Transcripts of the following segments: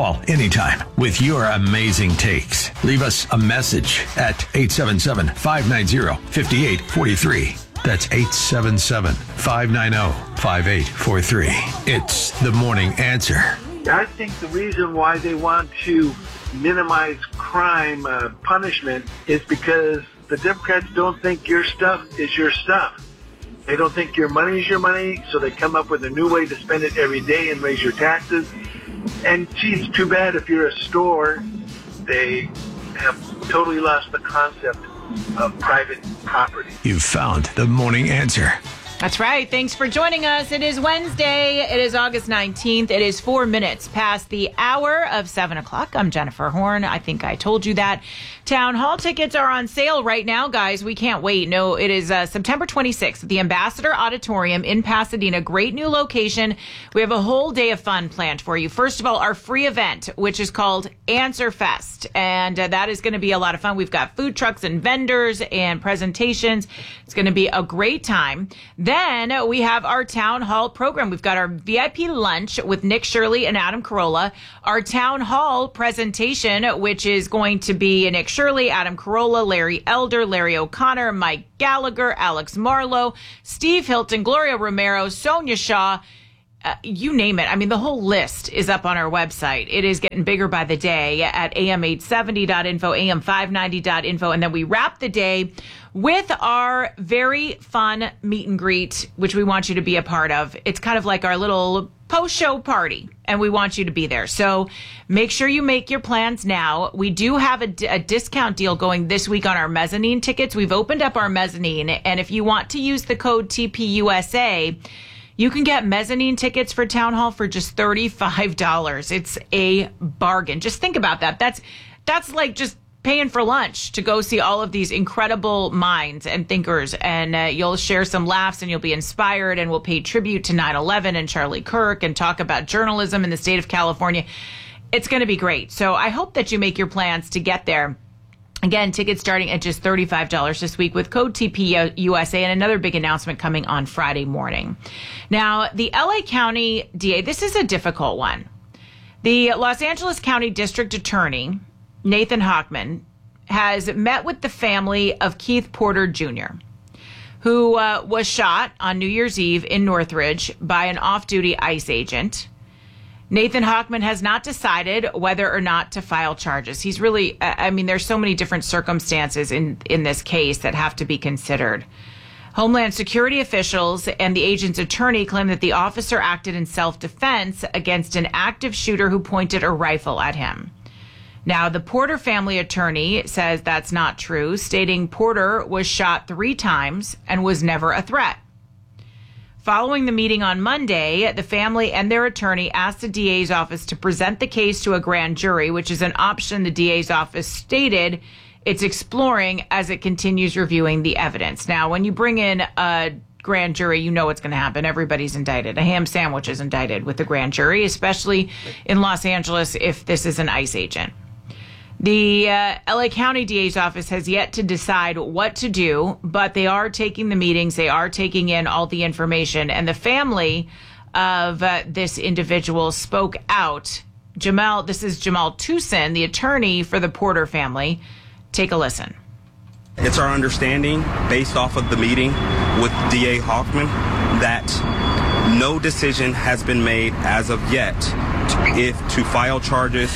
Call anytime with your amazing takes. Leave us a message at 877-590-5843. That's 877-590-5843. It's The Morning Answer. I think the reason why they want to minimize crime punishment is because the Democrats don't think your stuff is your stuff. They don't think your money is your money, so they come up with a new way to spend it every day and raise your taxes. And gee, it's too bad if you're a store, they have totally lost the concept of private property. You've found The Morning Answer. That's right. Thanks for joining us. It is Wednesday. It is August 19th. It is 4 minutes past the hour of 7 o'clock. I'm Jennifer Horn. I think I told you that. Town Hall tickets are on sale right now, guys. We can't wait. No, it is September 26th at the Ambassador Auditorium in Pasadena. Great new location. We have a whole day of fun planned for you. First of all, our free event, which is called Answer Fest. And that is going to be a lot of fun. We've got food trucks and vendors and presentations. It's going to be a great time. Then we have our town hall program. We've got our VIP lunch with Nick Shirley and Adam Carolla. Our town hall presentation, which is going to be Nick Shirley, Adam Carolla, Larry Elder, Larry O'Connor, Mike Gallagher, Alex Marlowe, Steve Hilton, Gloria Romero, Sonia Shaw, you name it. I mean, the whole list is up on our website. It is getting bigger by the day at am870.info, am590.info. And then we wrap the day with our very fun meet and greet, which we want you to be a part of. It's kind of like our little post-show party, and we want you to be there. So make sure you make your plans now. We do have a discount deal going this week on our mezzanine tickets. We've opened up our mezzanine, and if you want to use the code TPUSA, you can get mezzanine tickets for Town Hall for just $35. It's a bargain. Just think about that. That's like just paying for lunch to go see all of these incredible minds and thinkers. And you'll share some laughs and you'll be inspired, and we'll pay tribute to 9/11 and Charlie Kirk and talk about journalism in the state of California. It's going to be great. So I hope that you make your plans to get there. Again, tickets starting at just $35 this week with code TPUSA, and another big announcement coming on Friday morning. Now, the LA County DA, this is a difficult one. The Los Angeles County District Attorney, Nathan Hochman, has met with the family of Keith Porter Jr., who was shot on New Year's Eve in Northridge by an off-duty ICE agent. Nathan Hochman has not decided whether or not to file charges. He's really, there's so many different circumstances in this case that have to be considered. Homeland Security officials and the agent's attorney claim that the officer acted in self-defense against an active shooter who pointed a rifle at him. Now, the Porter family attorney says that's not true, stating Porter was shot 3 times and was never a threat. Following the meeting on Monday, the family and their attorney asked the DA's office to present the case to a grand jury, which is an option the DA's office stated it's exploring as it continues reviewing the evidence. Now, when you bring in a grand jury, you know what's going to happen. Everybody's indicted. A ham sandwich is indicted with the grand jury, especially in Los Angeles if this is an ICE agent. The LA County DA's office has yet to decide what to do, but they are taking the meetings. They are taking in all the information. And the family of this individual spoke out. This is Jamal Tucson, the attorney for the Porter family. Take a listen. It's our understanding, based off of the meeting with DA Hochman, that no decision has been made as of yet to file charges.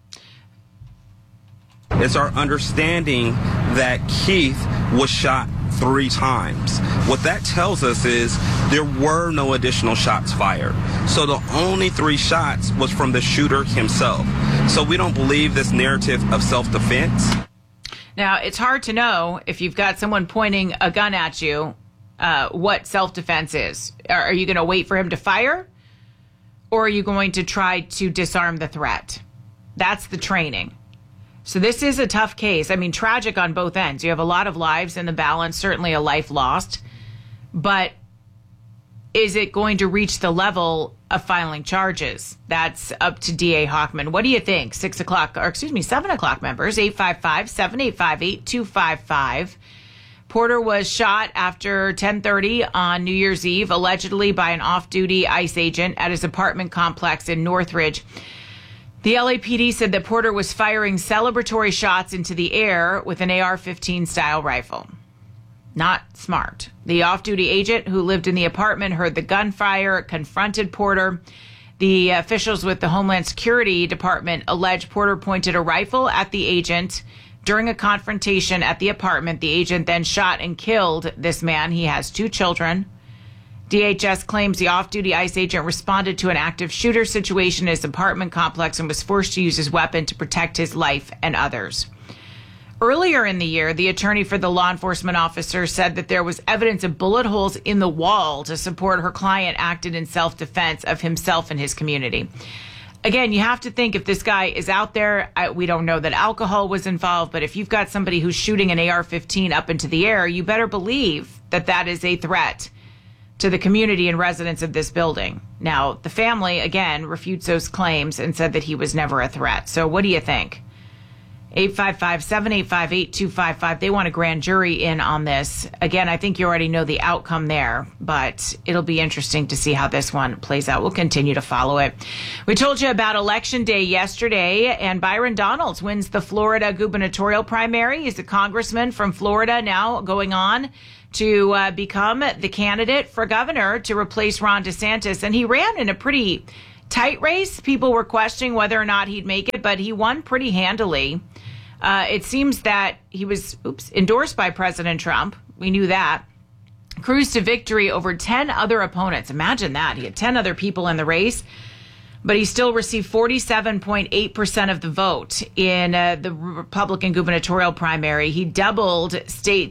It's our understanding that Keith was shot 3 times. What that tells us is there were no additional shots fired. So the only 3 shots was from the shooter himself. So we don't believe this narrative of self-defense. Now, it's hard to know if you've got someone pointing a gun at you, what self-defense is. Are you going to wait for him to fire? Or are you going to try to disarm the threat? That's the training. So this is a tough case. I mean, tragic on both ends. You have a lot of lives in the balance, certainly a life lost. But is it going to reach the level of filing charges? That's up to DA Hochman. What do you think? 7 o'clock members, 855-785-8255. Porter was shot after 10:30 on New Year's Eve, allegedly by an off-duty ICE agent at his apartment complex in Northridge. The LAPD said that Porter was firing celebratory shots into the air with an AR-15 style rifle. Not smart. The off-duty agent who lived in the apartment heard the gunfire, confronted Porter. The officials with the Homeland Security Department allege Porter pointed a rifle at the agent during a confrontation at the apartment. The agent then shot and killed this man. He has 2 children. DHS claims the off-duty ICE agent responded to an active shooter situation in his apartment complex and was forced to use his weapon to protect his life and others. Earlier in the year, the attorney for the law enforcement officer said that there was evidence of bullet holes in the wall to support her client acted in self-defense of himself and his community. Again, you have to think if this guy is out there, we don't know that alcohol was involved, but if you've got somebody who's shooting an AR-15 up into the air, you better believe that that is a threat to the community and residents of this building. Now, the family, again, refutes those claims and said that he was never a threat. So what do you think? 855-785-8255. They want a grand jury in on this. Again, I think you already know the outcome there, but it'll be interesting to see how this one plays out. We'll continue to follow it. We told you about Election Day yesterday, and Byron Donalds wins the Florida gubernatorial primary. He's a congressman from Florida now going on to become the candidate for governor to replace Ron DeSantis. And he ran in a pretty tight race. People were questioning whether or not he'd make it, but he won pretty handily. It seems that he was endorsed by President Trump. We knew that. Cruised to victory over 10 other opponents. Imagine that. He had 10 other people in the race, but he still received 47.8% of the vote in the Republican gubernatorial primary. He doubled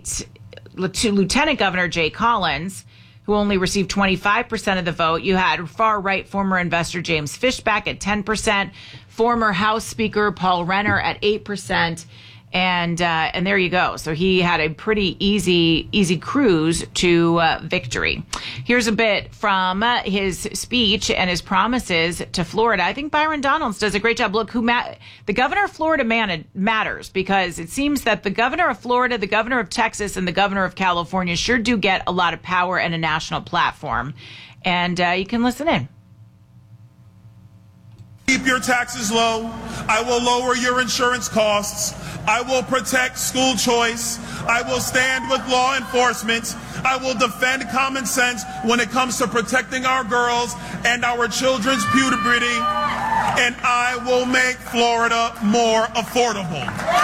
Lieutenant Governor Jay Collins, who only received 25% of the vote. You had far-right former investor James Fishback at 10%, former House Speaker Paul Renner at 8%, and there you go. So he had a pretty easy cruise to victory. Here's a bit from his speech and his promises to Florida. I think Byron Donalds does a great job. Look, the governor of Florida matters, because it seems that the governor of Florida, the governor of Texas, and the governor of California sure do get a lot of power and a national platform. And you can listen in. Keep your taxes low. I will lower your insurance costs. I will protect school choice. I will stand with law enforcement. I will defend common sense when it comes to protecting our girls and our children's puberty. And I will make Florida more affordable.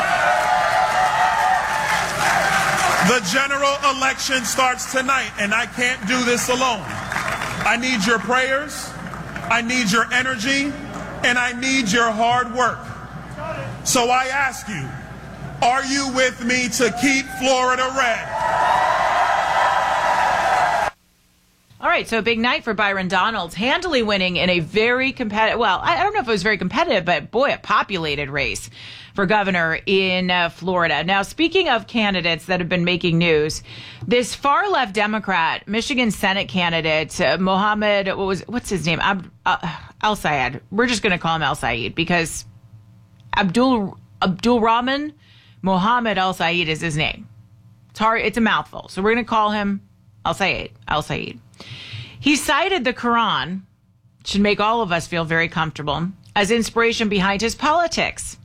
The general election starts tonight, and I can't do this alone. I need your prayers. I need your energy. And I need your hard work. So I ask you, are you with me to keep Florida red? All right, so a big night for Byron Donalds, handily winning in a very competitive, well, I don't know if it was very competitive, but boy, a populated race for governor in Florida. Now, speaking of candidates that have been making news, this far-left Democrat, Michigan Senate candidate, Mohammed, what's his name? Al-Sayed. We're just going to call him Al-Sayed because Abdul Rahman Mohammed Al-Sayed is his name. It's hard. It's a mouthful. So we're going to call him Al-Sayed. Al-Sayed. He cited the Quran, should make all of us feel very comfortable, as inspiration behind his politics.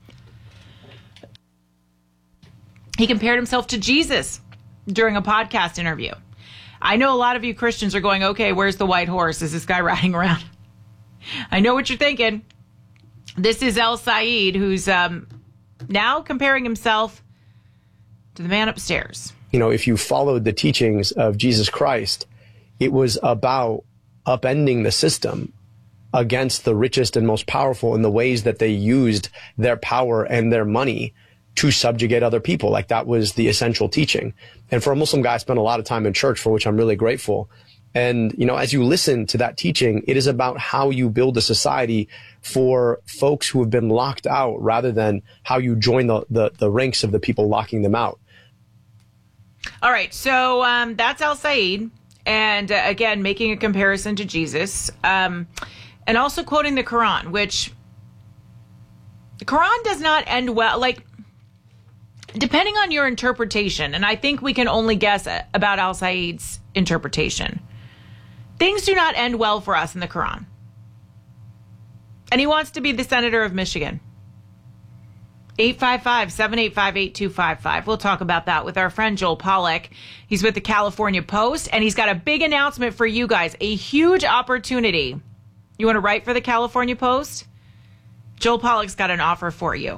He compared himself to Jesus during a podcast interview. I know a lot of you Christians are going, okay, where's the white horse? Is this guy riding around? I know what you're thinking. This is Al-Sayed, who's now comparing himself to the man upstairs. You know, if you followed the teachings of Jesus Christ, it was about upending the system against the richest and most powerful in the ways that they used their power and their money to subjugate other people. Like, that was the essential teaching. And for a Muslim guy, I spent a lot of time in church, for which I'm really grateful. And, you know, as you listen to that teaching, it is about how you build a society for folks who have been locked out rather than how you join the ranks of the people locking them out. All right. So that's Al-Sayed. And again, making a comparison to Jesus, and also quoting the Quran, which the Quran does not end well. Like, depending on your interpretation, and I think we can only guess about Al-Sayed's interpretation, things do not end well for us in the Quran. And he wants to be the senator of Michigan. 855-785-8255. We'll talk about that with our friend Joel Pollack. He's with the California Post, and he's got a big announcement for you guys. A huge opportunity. You want to write for the California Post? Joel Pollack's got an offer for you.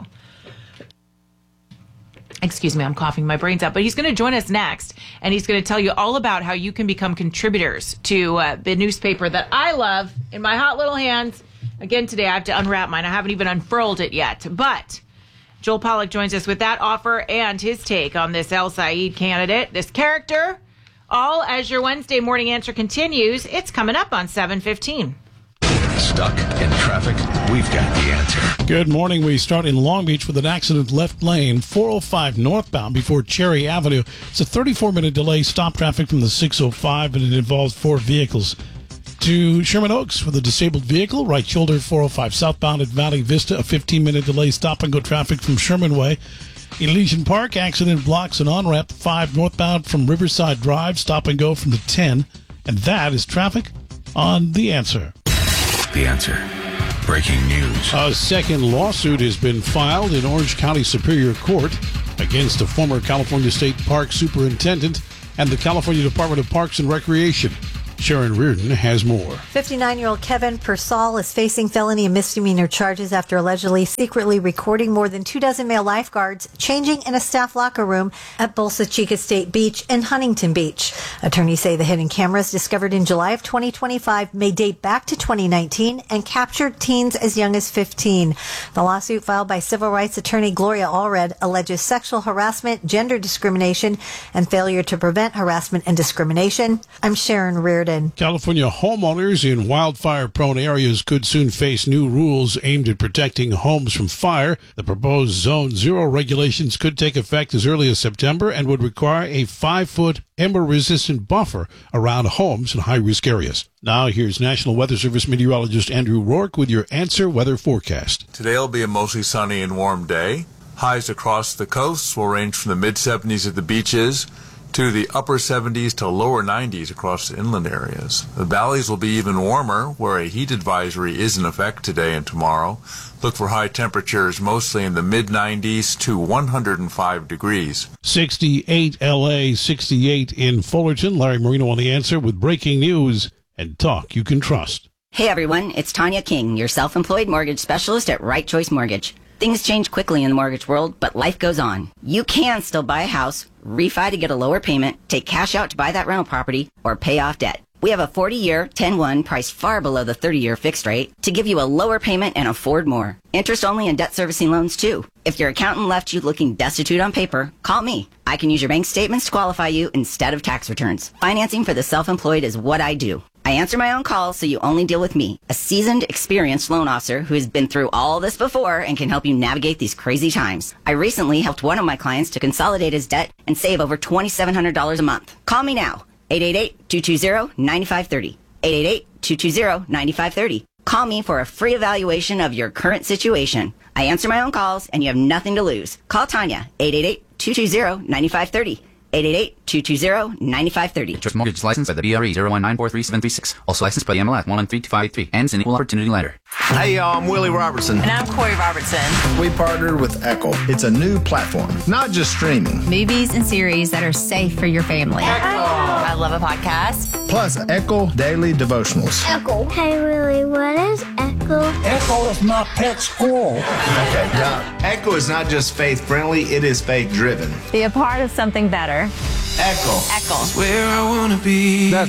Excuse me, I'm coughing my brains out. But he's going to join us next, and he's going to tell you all about how you can become contributors to the newspaper that I love in my hot little hands. Again, today I have to unwrap mine. I haven't even unfurled it yet. But Joel Pollack joins us with that offer and his take on this El Said candidate, this character, all as your Wednesday morning answer continues. It's coming up on 7:15. Stuck in traffic? We've got the answer. Good morning. We start in Long Beach with an accident left lane, 405 northbound before Cherry Avenue. It's a 34-minute delay. Stop traffic from the 605, and it involves 4 vehicles. To Sherman Oaks with a disabled vehicle, right shoulder 405 southbound at Valley Vista, a 15-minute delay. Stop and go traffic from Sherman Way. Elysian Park, accident blocks an on-ramp 5 northbound from Riverside Drive. Stop and go from the 10. And that is traffic on The Answer. The Answer. Breaking news. A second lawsuit has been filed in Orange County Superior Court against a former California State Park Superintendent and the California Department of Parks and Recreation. Sharon Reardon has more. 59-year-old Kevin Persall is facing felony and misdemeanor charges after allegedly secretly recording more than 24 male lifeguards changing in a staff locker room at Bolsa Chica State Beach and Huntington Beach. Attorneys say the hidden cameras discovered in July of 2025 may date back to 2019 and captured teens as young as 15. The lawsuit filed by civil rights attorney Gloria Allred alleges sexual harassment, gender discrimination, and failure to prevent harassment and discrimination. I'm Sharon Reardon. California homeowners in wildfire-prone areas could soon face new rules aimed at protecting homes from fire. The proposed Zone 0 regulations could take effect as early as September and would require a 5-foot ember-resistant buffer around homes in high-risk areas. Now, here's National Weather Service meteorologist Andrew Rourke with your Answer weather forecast. Today will be a mostly sunny and warm day. Highs across the coasts will range from the mid-70s at the beaches to the upper 70s to lower 90s across the inland areas. The valleys will be even warmer, where a heat advisory is in effect today and tomorrow. Look for high temperatures mostly in the mid-90s to 105 degrees. 68 L.A., 68 in Fullerton. Larry Marino on The Answer with breaking news and talk you can trust. Hey everyone, it's Tanya King, your self-employed mortgage specialist at Right Choice Mortgage. Things change quickly in the mortgage world, but life goes on. You can still buy a house, refi to get a lower payment, take cash out to buy that rental property, or pay off debt. We have a 40-year, 10-1 priced far below the 30-year fixed rate to give you a lower payment and afford more. Interest-only and debt servicing loans, too. If your accountant left you looking destitute on paper, call me. I can use your bank statements to qualify you instead of tax returns. Financing for the self-employed is what I do. I answer my own calls, so you only deal with me, a seasoned, experienced loan officer who has been through all this before and can help you navigate these crazy times. I recently helped one of my clients to consolidate his debt and save over $2,700 a month. Call me now, 888-220-9530, 888-220-9530. Call me for a free evaluation of your current situation. I answer my own calls, and you have nothing to lose. Call Tanya, 888-220-9530. 888-220-9530. Choice Mortgage licensed by the BRE 019433736. Also licensed by the MLS 1132583. Ends in equal opportunity lender. Hey y'all, I'm Willie Robertson. And I'm Corey Robertson. We partnered with Echo. It's a new platform, not just streaming. Movies and series that are safe for your family. Echo. I love a podcast. Plus Echo Daily Devotionals. Echo. Hey Willie, what is Echo? Echo is my pet squirrel. Okay, now Echo is not just faith-friendly, it is faith-driven. Be a part of something better. Echo. Echo. Where I want to be. That's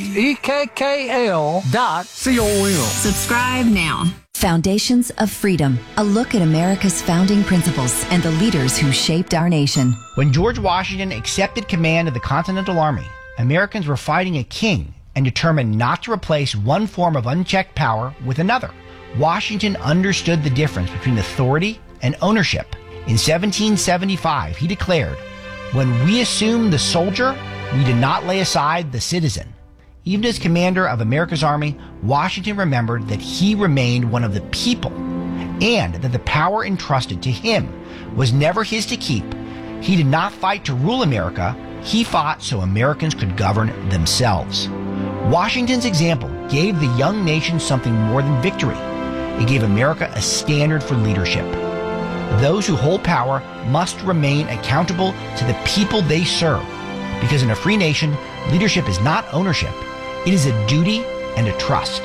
EKKL.com. Subscribe now. Foundations of Freedom, a look at America's founding principles and the leaders who shaped our nation. When George Washington accepted command of the Continental Army, Americans were fighting a king and determined not to replace one form of unchecked power with another. Washington understood the difference between authority and ownership. In 1775, he declared, "When we assume the soldier, we did not lay aside the citizen." Even as commander of America's army, Washington remembered that he remained one of the people and that the power entrusted to him was never his to keep. He did not fight to rule America. He fought so Americans could govern themselves. Washington's example gave the young nation something more than victory. It gave America a standard for leadership. Those who hold power must remain accountable to the people they serve, because in a free nation, leadership is not ownership. It is a duty and a trust.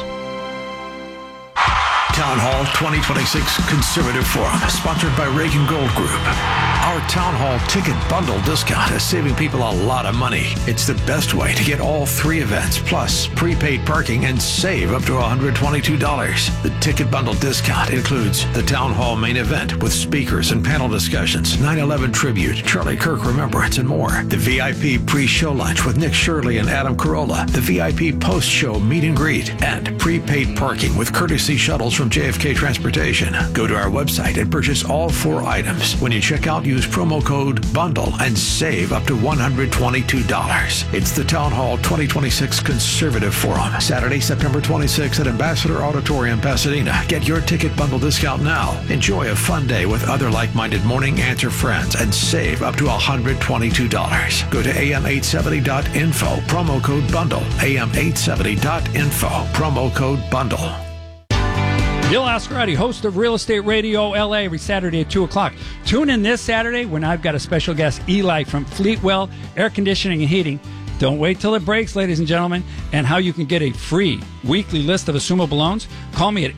Town Hall 2026 Conservative Forum, sponsored by Reagan Gold Group. Our Town Hall ticket bundle discount is saving people a lot of money. It's the best way to get all 3 events, plus prepaid parking, and save up to $122. The ticket bundle discount includes the Town Hall main event with speakers and panel discussions, 9/11 tribute, Charlie Kirk remembrance, and more. The VIP pre-show lunch with Nick Shirley and Adam Carolla, the VIP post-show meet and greet, and prepaid parking with courtesy shuttles from JFK Transportation. Go to our website and purchase all 4 items. When you check out, use promo code BUNDLE and save up to $122. It's the Town Hall 2026 Conservative Forum, Saturday, September 26th at Ambassador Auditorium, Pasadena. Get your ticket bundle discount now. Enjoy a fun day with other like-minded Morning Answer friends and save up to $122. Go to am870.info, promo code BUNDLE, am870.info, promo code BUNDLE. Bill Oscarati, host of Real Estate Radio LA, every Saturday at 2 o'clock. Tune in this Saturday when I've got a special guest, Eli from Fleetwell Air Conditioning and Heating. Don't wait till it breaks, ladies and gentlemen. And how you can get a free weekly list of assumable loans. Call me at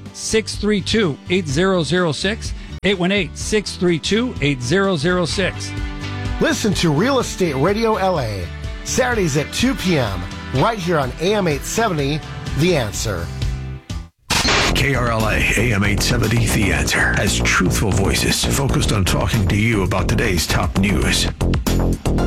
818-632-8006, 818-632-8006. Listen to Real Estate Radio LA, Saturdays at 2 p.m., right here on AM 870, The Answer. KRLA AM 870 The Answer has truthful voices focused on talking to you about today's top news.